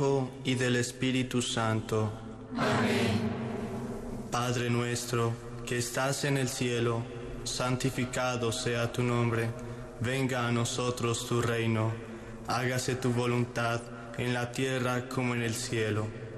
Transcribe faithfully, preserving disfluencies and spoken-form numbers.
y del Espíritu Santo. Amén. Padre nuestro, que estás en el cielo, santificado sea tu nombre. Venga a nosotros tu reino. Hágase tu voluntad en la tierra como en el cielo.